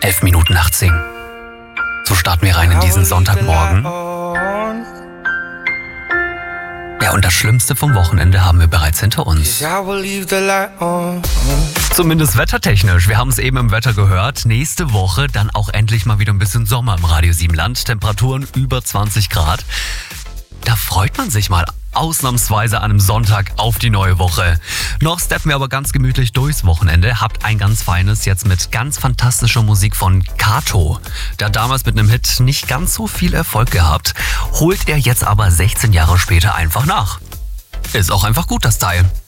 11 Minuten nach 10. So starten wir rein in diesen Sonntagmorgen. Ja, und das Schlimmste vom Wochenende haben wir bereits hinter uns. Zumindest wettertechnisch. Wir haben es eben im Wetter gehört. Nächste Woche dann auch endlich mal wieder ein bisschen Sommer im Radio Siebenland. Temperaturen über 20 Grad. Da freut man sich mal ausnahmsweise an einem Sonntag auf die neue Woche. Noch steppen wir aber ganz gemütlich durchs Wochenende. Habt ein ganz feines jetzt mit ganz fantastischer Musik von Kato. Der hat damals mit einem Hit nicht ganz so viel Erfolg gehabt, holt er jetzt aber 16 Jahre später einfach nach. Ist auch einfach gut, das Teil.